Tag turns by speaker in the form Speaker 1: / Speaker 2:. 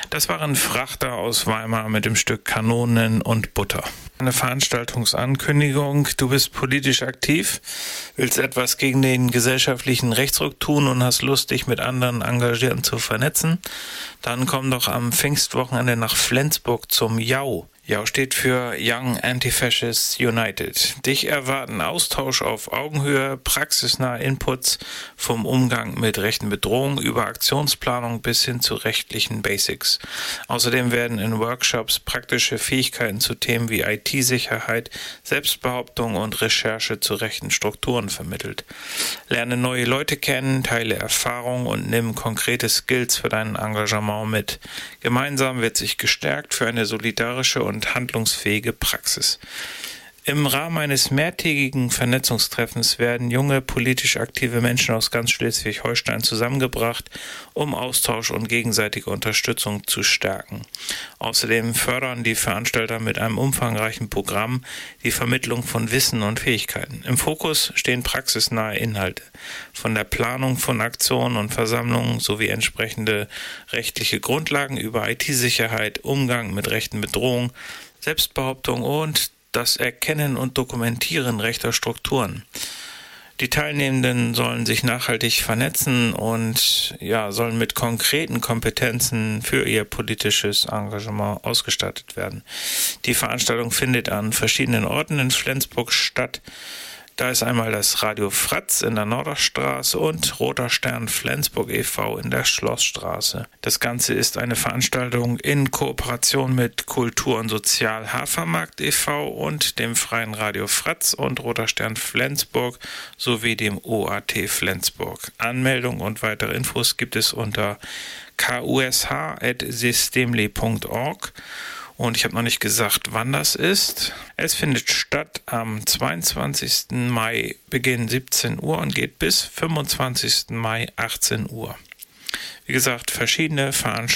Speaker 1: Das waren Frachter aus Weimar mit dem Stück Kanonen und Butter. Eine Veranstaltungsankündigung. Du bist politisch aktiv, willst etwas gegen den gesellschaftlichen Rechtsruck tun und hast Lust, dich mit anderen Engagierten zu vernetzen? Dann komm doch am Pfingstwochenende nach Flensburg zum JAU. JAU steht für Young Anti-Fascists United. Dich erwarten Austausch auf Augenhöhe, praxisnahe Inputs vom Umgang mit rechten Bedrohungen über Aktionsplanung bis hin zu rechtlichen Basics. Außerdem werden in Workshops praktische Fähigkeiten zu Themen wie IT-Sicherheit, Selbstbehauptung und Recherche zu rechten Strukturen vermittelt. Lerne neue Leute kennen, teile Erfahrungen und nimm konkrete Skills für dein Engagement mit. Gemeinsam wird sich gestärkt für eine solidarische und handlungsfähige Praxis. Im Rahmen eines mehrtägigen Vernetzungstreffens werden junge politisch aktive Menschen aus ganz Schleswig-Holstein zusammengebracht, um Austausch und gegenseitige Unterstützung zu stärken. Außerdem fördern die Veranstalter mit einem umfangreichen Programm die Vermittlung von Wissen und Fähigkeiten. Im Fokus stehen praxisnahe Inhalte, von der Planung von Aktionen und Versammlungen sowie entsprechende rechtliche Grundlagen über IT-Sicherheit, Umgang mit rechten Bedrohungen, Selbstbehauptung und das Erkennen und Dokumentieren rechter Strukturen. Die Teilnehmenden sollen sich nachhaltig vernetzen und sollen mit konkreten Kompetenzen für ihr politisches Engagement ausgestattet werden. Die Veranstaltung findet an verschiedenen Orten in Flensburg statt. Da ist einmal das Radio Fratz in der Norderstraße und Roter Stern Flensburg e.V. in der Schlossstraße. Das Ganze ist eine Veranstaltung in Kooperation mit Kultur und Sozial Hafermarkt e.V. und dem Freien Radio Fratz und Roter Stern Flensburg sowie dem OAT Flensburg. Anmeldung und weitere Infos gibt es unter kush@systemli.org. Und ich habe noch nicht gesagt, wann das ist. Es findet statt am 22. Mai, Beginn 17 Uhr und geht bis 25. Mai 18 Uhr. Wie gesagt, verschiedene Veranstaltungen